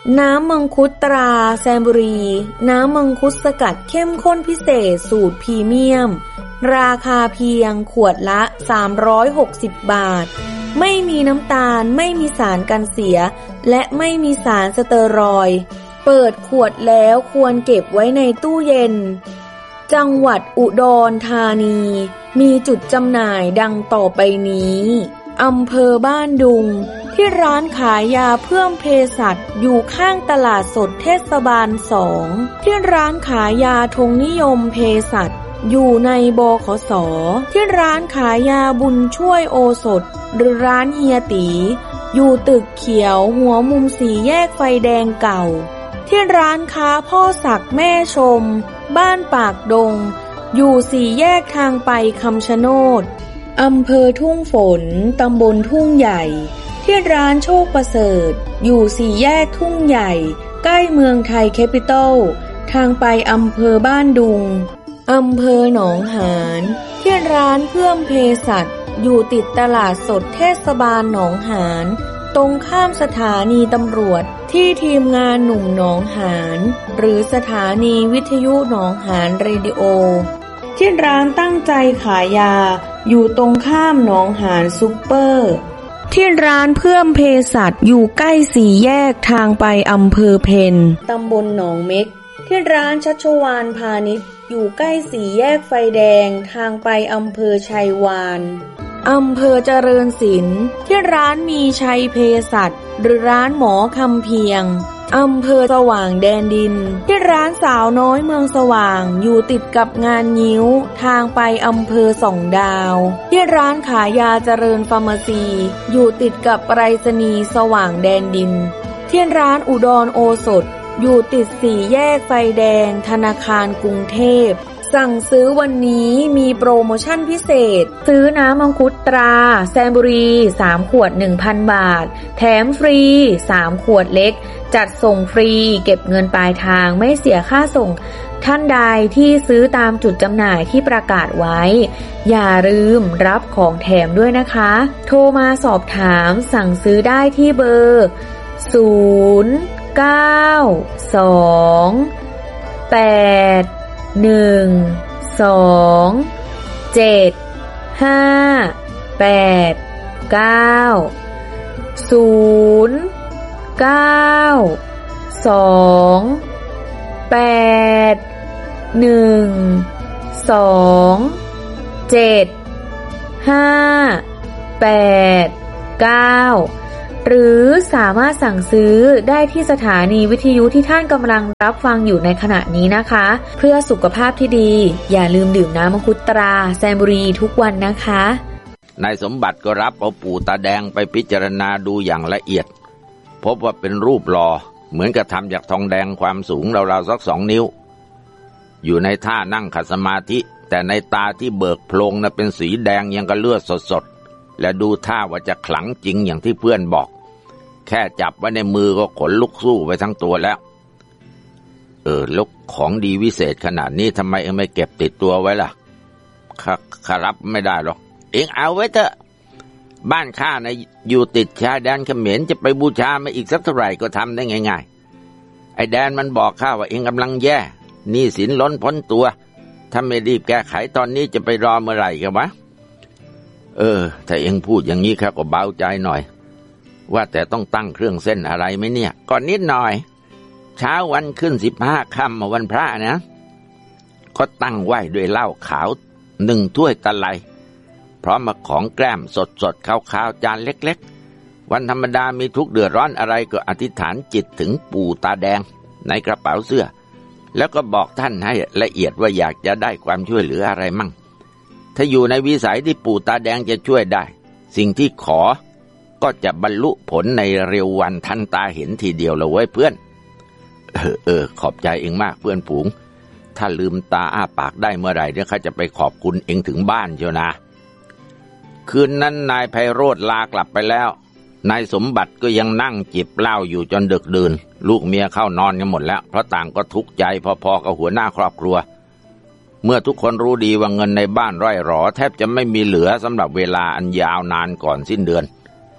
น้ำมังคุดตราแซมบุรีน้ำมังคุดสกัดเข้มข้นพิเศษสูตรพรีเมียมราคาเพียงขวดละ360 บาทไม่มีน้ำตาลไม่มีสารกันเสียและไม่มีสารสเตอรอยด์เปิดขวดแล้วควรเก็บไว้ในตู้เย็นจังหวัดอุดรธานีมีจุดจำหน่ายดังต่อไปนี้อำเภอบ้านดุงที่ร้านขายยาเพื่อมเภสัชอยู่ข้างตลาดสดเทศบาล2ที่ร้านขายยาธงนิยมเภสัชอยู่ในบขส.ที่ร้านขายยาบุญช่วยโอสถหรือร้านเฮียตีอยู่ตึกเขียวหัวมุม4 แยกไฟแดงเก่าที่ร้านค้าพ่อศักดิ์แม่ชมบ้านปากดงอยู่4 แยกทางไปคำชะโนดอำเภอทุ่งฝนตำบลทุ่งใหญ่ที่ร้านโชคประเสริฐอยู่4 แยกทุ่งใหญ่ใกล้เมืองไทยแคปิตอลทางไปอำเภอบ้านดุงอำเภอหนองหานที่ร้านเพื่อมเภสัชอยู่ติดตลาดสดเทศบาลหนองหานตรงข้ามสถานีตำรวจที่ทีมงานหนุ่มหนองหานหรือสถานีวิทยุหนองหานเรดิโอที่ร้านตั้งใจขายยาอยู่ตรงข้ามหนองหานซุปเปอร์ที่ร้านเพื่อมเภสัชอยู่ใกล้4 แยกทางไปอำเภอเพ็ญตำบลหนองเม็กที่ร้านชัชวาลพาณิชย์อยู่ใกล้4 แยกไฟแดงทางไปอำเภอชัยวาลอำเภอเจริญศิลป์ที่ร้านมีชัยเภสัชหรือร้านหมอคำเพียงอำเภอสว่างแดนดินที่ร้านสาวน้อยเมืองสว่างอยู่ติดกับงานงิ้วทางไปอำเภอส่องดาวที่ร้านขายยาเจริญฟาร์มาซีอยู่ติดกับไปรษณีย์สว่างแดนดินที่ร้านอุดรโอสถอยู่ติด4 แยกไฟแดงธนาคารกรุงเทพสั่งซื้อวันนี้มีโปรโมชั่นพิเศษซื้อน้ำมังคุดตราแซมบุรี3 ขวด 1,000 บาทแถมฟรี3 ขวดเล็กจัดส่งฟรีเก็บเงินปลายทางไม่เสียค่าส่งท่านใดที่ซื้อตามจุดจำหน่ายที่ประกาศไว้อย่าลืมรับของแถมด้วยนะคะโทรมาสอบถามสั่งซื้อได้ที่เบอร์หรือสามารถสั่งซื้อได้ที่สถานีวิทยุที่ท่านกำลังรับฟังอยู่ในขณะนี้นะคะเพื่อสุขภาพที่ดีอย่าลืมดื่มน้ำมังคุดตราแซมบุรีทุกวันนะคะนายสมบัติก็รับเอาปู่ตาแดงไปพิจารณาดูอย่างละเอียดพบว่าเป็นรูปหล่อเหมือนกับทำจากทองแดงความสูงราวๆสัก2 นิ้วอยู่ในท่านั่งขัดสมาธิแต่ในตาที่เบิกโพลงน่ะเป็นสีแดงยังกับเลือดสดๆและดูท่าว่าจะขลังจริงอย่างที่เพื่อนบอกแค่จับไว้ในมือก็ขนลุกสู้ไปทั้งตัวแล้วลูกของดีวิเศษขนาดนี้ทำไมเอ็งไม่เก็บติดตัวไว้ล่ะข้ารับไม่ได้หรอกเอ็งเอาไว้เถอะบ้านข้านะอยู่ติดชายแดนเขมรจะไปบูชามาอีกสักเท่าไหร่ก็ทำได้ง่ายๆไอ้แดนมันบอกข้าว่าเอ็งกำลังแย่หนี้สินล้นพ้นตัวถ้าไม่รีบแก้ไขตอนนี้จะไปรอเมื่อไหร่กันวะถ้าเอ็งพูดอย่างนี้ข้าก็เบาใจหน่อยว่าแต่ต้องตั้งเครื่องเส้นอะไรไหมเนี่ยก่อนนิดหน่อยเช้าวันขึ้น15 ค่ำวันพระนะก็ตั้งไหว้ด้วยเหล้าขาว1 ถ้วยตะไลพร้อมมาของแกล้มสดๆขาวๆจานเล็กๆวันธรรมดามีทุกข์เดือดร้อนอะไรก็อธิษฐานจิตถึงปู่ตาแดงในกระเป๋าเสื้อแล้วก็บอกท่านให้ละเอียดว่าอยากจะได้ความช่วยเหลืออะไรมั่งถ้าอยู่ในวิสัยที่ปู่ตาแดงจะช่วยได้สิ่งที่ขอก็จะบรรลุผลในเร็ววันทันตาเห็นทีเดียวเลยเว้ยเพื่อนขอบใจเองมากเพื่อนฝูงถ้าลืมตาอ้าปากได้เมื่อไหร่เนี่ยข้าจะไปขอบคุณเองถึงบ้านเชียวนะคืนนั้นนายไพโรจน์ลากลับไปแล้วนายสมบัติก็ยังนั่งจิบเหล้าอยู่จนดึกดื่นลูกเมียเข้านอนกันหมดแล้วเพราะต่างก็ทุกข์ใจพอๆกับหัวหน้าครอบครัวเมื่อทุกคนรู้ดีว่าเงินในบ้านร่อยหรอแทบจะไม่มีเหลือสำหรับเวลาอันยาวนานก่อนสิ้นเดือน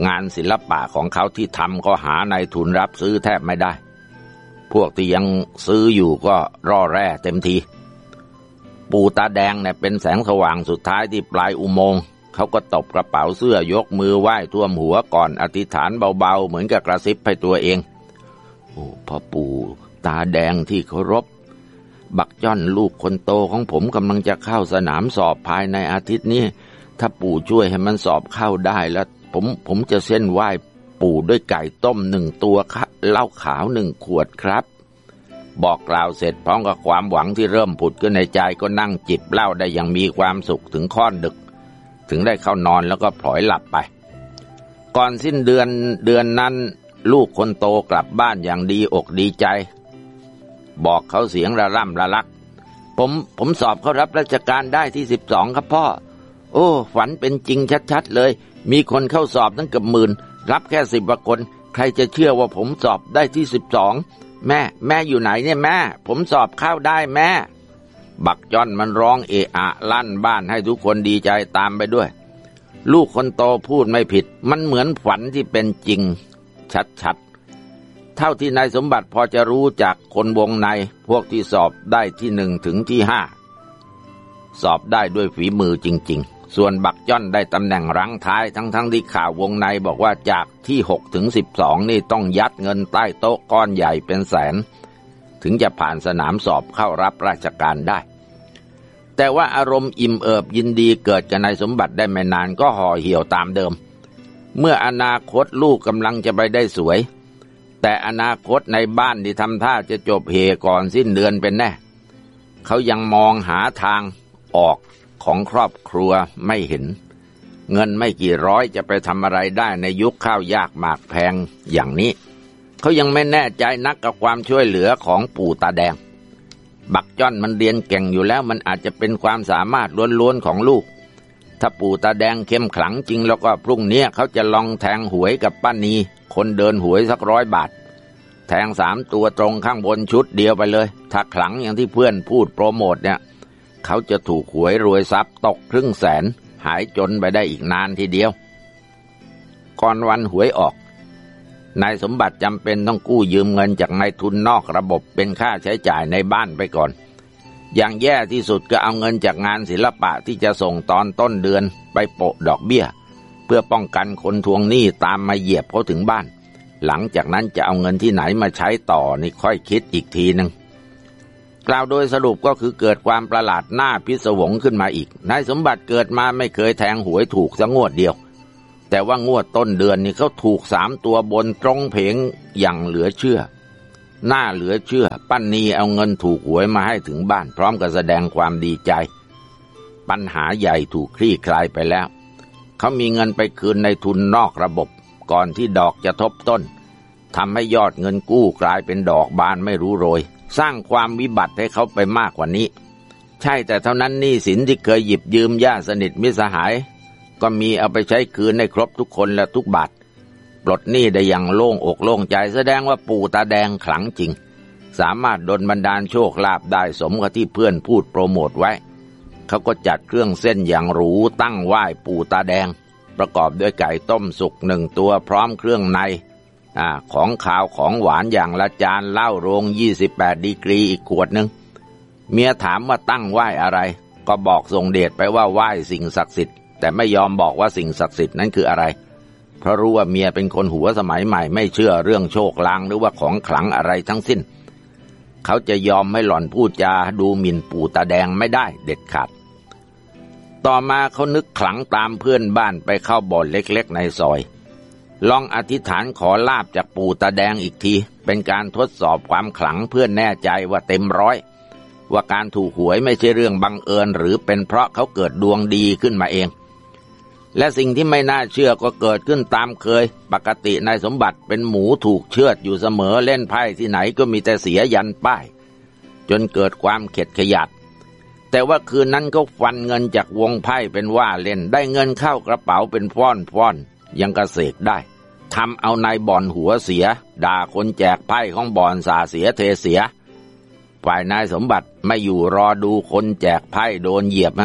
งานศิลปะของเขาที่ทำก็หานายทุนรับซื้อแทบไม่ได้พวกที่ยังซื้ออยู่ก็ร่อแร่เต็มทีปู่ตาแดงเนี่ยเป็นแสงสว่างสุดท้ายที่ปลายอุโมงค์เขาก็ตบกระเป๋าเสื้อยกมือไหว้ท่วมหัวก่อนอธิษฐานเบาๆเหมือนกับกระซิบให้ตัวเองโอ้พ่อปู่ตาแดงที่เคารพบักจ้อนลูกคนโตของผมกำลังจะเข้าสนามสอบภายในอาทิตย์นี้ถ้าปู่ช่วยให้มันสอบเข้าได้แล้วผมจะเส้นไหว้ปู่ด้วยไก่ต้ม1 ตัวเหล้าขาว1 ขวดครับบอกกล่าวเสร็จพร้อมกับความหวังที่เริ่มผุดขึ้นในใจก็นั่งจิบเหล้าได้อย่างมีความสุขถึงค่อนดึกถึงได้เข้านอนแล้วก็พลอยหลับไปก่อนสิ้นเดือนนั้นลูกคนโตกลับบ้านอย่างดีอกดีใจบอกเขาเสียงระร่ำระลักผมสอบเข้ารับราชการได้ที่12ครับพ่อโอ้ฝันเป็นจริงชัดๆเลยมีคนเข้าสอบตั้งเกือบหมื่นรับแค่10 กว่าคนใครจะเชื่อว่าผมสอบได้ที่12แม่อยู่ไหนเนี่ยแม่ผมสอบเข้าได้แม่บักจ้อนมันร้องเอะอะลั่นบ้านให้ทุกคนดีใจตามไปด้วยลูกคนโตพูดไม่ผิดมันเหมือนฝันที่เป็นจริงชัดๆเท่าที่นายสมบัติพอจะรู้จากคนวงในพวกที่สอบได้ที่1 ถึงที่ 5สอบได้ด้วยฝีมือจริงๆส่วนบักจ้อนได้ตำแหน่งรั้งท้ายทั้งที่ข่าววงในบอกว่าจากที่6 ถึง 12นี่ต้องยัดเงินใต้โต๊ะก้อนใหญ่เป็นแสนถึงจะผ่านสนามสอบเข้ารับราชการได้แต่ว่าอารมณ์อิ่มเอิบยินดีเกิดกับนายสมบัติได้ไม่นานก็ห่อเหี่ยวตามเดิมเมื่ออนาคตลูกกำลังจะไปได้สวยแต่อนาคตในบ้านที่ทำท่าจะจบเฮก่อนสิ้นเดือนเป็นแน่เขายังมองหาทางออกของครอบครัวไม่เห็นเงินไม่กี่ร้อยจะไปทำอะไรได้ในยุคข้าวยากหมากแพงอย่างนี้เขายังไม่แน่ใจนักกับความช่วยเหลือของปู่ตาแดงบักจ้อนมันเรียนเก่งอยู่แล้วมันอาจจะเป็นความสามารถล้วนๆของลูกถ้าปู่ตาแดงเข้มขลังจริงแล้วก็พรุ่งนี้เขาจะลองแทงหวยกับป้านีคนเดินหวยสัก100 บาทแทง3 ตัวตรงข้างบนชุดเดียวไปเลยถ้าขลังอย่างที่เพื่อนพูดโปรโมทเนี่ยเขาจะถูกหวยรวยทรัพย์ตก100,000หายจนไปได้อีกนานทีเดียวก่อนวันหวยออกนายสมบัติจำเป็นต้องกู้ยืมเงินจากนายทุนนอกระบบเป็นค่าใช้จ่ายในบ้านไปก่อนอย่างแย่ที่สุดก็เอาเงินจากงานศิลปะที่จะส่งตอนต้นเดือนไปโปะดอกเบี้ยเพื่อป้องกันคนทวงหนี้ตามมาเหยียบเขาถึงบ้านหลังจากนั้นจะเอาเงินที่ไหนมาใช้ต่อนี่ค่อยคิดอีกทีนึงกล่าวโดยสรุปก็คือเกิดความประหลาดหน้าพิศวงขึ้นมาอีกนายสมบัติเกิดมาไม่เคยแทงหวยถูกสักงวดเดียวแต่ว่างวดต้นเดือนนี่เขาถูก3 ตัวบนตรงเพงอย่างเหลือเชื่อน่าเหลือเชื่อป้านีเอาเงินถูกหวยมาให้ถึงบ้านพร้อมกับแสดงความดีใจปัญหาใหญ่ถูกคลี่คลายไปแล้วเขามีเงินไปคืนในทุนนอกระบบก่อนที่ดอกจะทบต้นทำให้ยอดเงินกู้กลายเป็นดอกบานไม่รู้โรยสร้างความวิบัติให้เขาไปมากกว่านี้ใช่แต่เท่านั้นหนี้สินที่เคยหยิบยืมญาติสนิทมิตรสหายก็มีเอาไปใช้คืนให้ครบทุกคนและทุกบาทปลดหนี้ได้อย่างโล่งอกโล่งใจแสดงว่าปู่ตาแดงขลังจริงสามารถดลบันดาลโชคลาภได้สมกับที่เพื่อนพูดโปรโมทไว้เขาก็จัดเครื่องเส้นอย่างหรูตั้งไหว้ปู่ตาแดงประกอบด้วยไก่ต้มสุก1 ตัวพร้อมเครื่องในของขาวของหวานอย่างละจานเหล้าโรง28 ดีกรีอีกขวดนึงเมียถามว่าตั้งไหว้อะไรก็บอกส่งเดชไปว่าไหว้สิ่งศักดิ์สิทธิ์แต่ไม่ยอมบอกว่าสิ่งศักดิ์สิทธิ์นั้นคืออะไรเพราะรู้ว่าเมียเป็นคนหัวสมัยใหม่ไม่เชื่อเรื่องโชคลางหรือว่าของขลังอะไรทั้งสิ้นเขาจะยอมให้หล่อนพูดจาดูหมิ่นปู่ตาแดงไม่ได้เด็ดขาดต่อมาเขานึกขลังตามเพื่อนบ้านไปเข้าบ่อนเล็กๆในซอยลองอธิษฐานขอลาภจากปู่ตาแดงอีกทีเป็นการทดสอบความขลังเพื่อแน่ใจว่าเต็ม100ว่าการถูกหวยไม่ใช่เรื่องบังเอิญหรือเป็นเพราะเขาเกิดดวงดีขึ้นมาเองและสิ่งที่ไม่น่าเชื่อก็เกิดขึ้นตามเคยปกตินายสมบัติเป็นหมูถูกเชือดอยู่เสมอเล่นไพ่ที่ไหนก็มีแต่เสียยันป้ายจนเกิดความเข็ดขยัดแต่ว่าคืนนั้นเขาฟันเงินจากวงไพ่เป็นว่าเล่นได้เงินเข้ากระเป๋าเป็นฟ้อนยังกระเสกได้ทำเอานายบ่อนหัวเสียด่าคนแจกไพ่ของบ่อนสาเสียเทเสียฝ่ายนายสมบัติไม่อยู่รอดูคนแจกไพ่โดนเหยียบ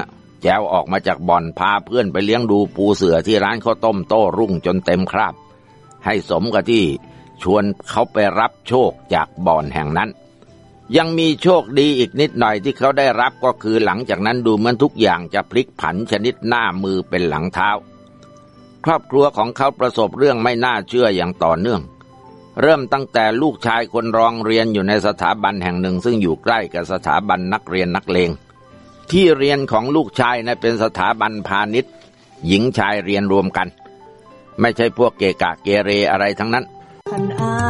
แจวออกมาจากบ่อนพาเพื่อนไปเลี้ยงดูปูเสือที่ร้านข้าวต้มโต้รุ่งจนเต็มคราบให้สมกับที่ชวนเขาไปรับโชคจากบ่อนแห่งนั้นยังมีโชคดีอีกนิดหน่อยที่เขาได้รับก็คือหลังจากนั้นดูเหมือนทุกอย่างจะพลิกผันชนิดหน้ามือเป็นหลังเท้าครอบครัวของเขาประสบเรื่องไม่น่าเชื่ออย่างต่อเนื่องเริ่มตั้งแต่ลูกชายคนรองเรียนอยู่ในสถาบันแห่งหนึ่งซึ่งอยู่ใกล้กับสถาบันนักเรียนนักเลงที่เรียนของลูกชายเป็นสถาบันพาณิชย์หญิงชายเรียนรวมกันไม่ใช่พวกเกกะเกเรอะไรทั้งนั้น